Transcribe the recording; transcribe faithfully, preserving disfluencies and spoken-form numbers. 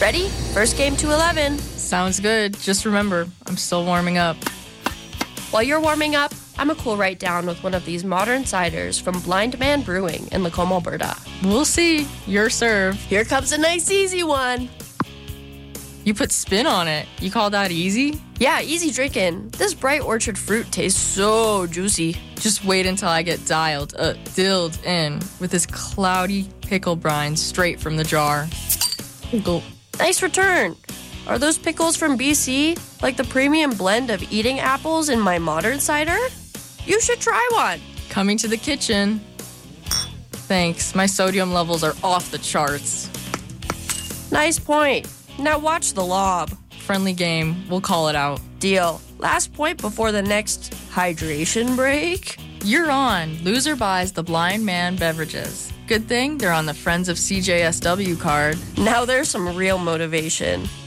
Ready? First game to eleven. Sounds good. Just remember, I'm still warming up. While you're warming up, I'm a cool right down with one of these modern ciders from Blind Man Brewing in Lacombe, Alberta. We'll see. Your serve. Here comes a nice easy one. You put spin on it. You call that easy? Yeah, easy drinking. This bright orchard fruit tastes so juicy. Just wait until I get dialed, uh, dilled in with this cloudy pickle brine straight from the jar. Gulp. Nice return. Are those pickles from B C like the premium blend of eating apples in my modern cider? You should try one. Coming to the kitchen. Thanks. My sodium levels are off the charts. Nice point. Now watch the lob. Friendly game. We'll call it out. Deal. Last point before the next hydration break. You're on. Loser buys the Blind Man beverages. Good thing they're on the Friends of C J S W card. Now there's some real motivation.